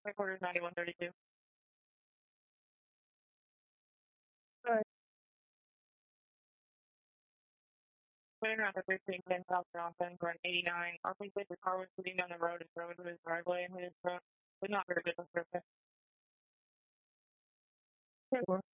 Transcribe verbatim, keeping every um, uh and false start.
Headquarters ninety-one thirty-two. Clearing around the fifteen ten South Johnson, run eighty-nine. Our police said the car was sitting down the road and drove into his driveway and hit his truck. But not very good description.